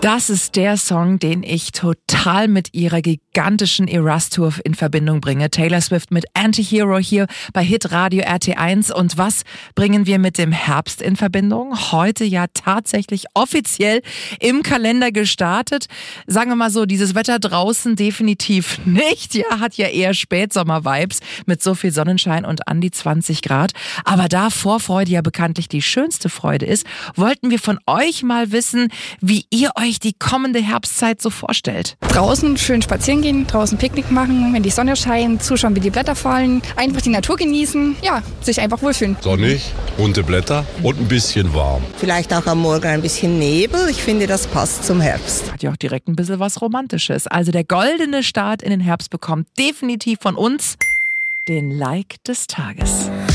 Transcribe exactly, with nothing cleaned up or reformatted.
Das ist der Song, den ich total mit ihrer gigantischen Eras-Tour in Verbindung bringe. Taylor Swift mit Anti-Hero hier bei Hitradio R T eins. Und was bringen wir mit dem Herbst in Verbindung? Heute ja tatsächlich offiziell im Kalender gestartet. Sagen wir mal so, dieses Wetter draußen definitiv nicht. Ja, hat ja eher Spätsommer-Vibes mit so viel Sonnenschein und an die zwanzig Grad. Aber da Vorfreude ja bekanntlich die schönste Freude ist, wollten wir von euch mal wissen, wie ihr euch die kommende Herbstzeit so vorstellt. Draußen schön spazieren gehen, draußen Picknick machen, wenn die Sonne scheint, zuschauen, wie die Blätter fallen, einfach die Natur genießen, ja, sich einfach wohlfühlen. Sonnig, bunte Blätter und ein bisschen warm. Vielleicht auch am Morgen ein bisschen Nebel, ich finde, das passt zum Herbst. Hat ja auch direkt ein bisschen was Romantisches. Also der goldene Start in den Herbst bekommt definitiv von uns den Like des Tages.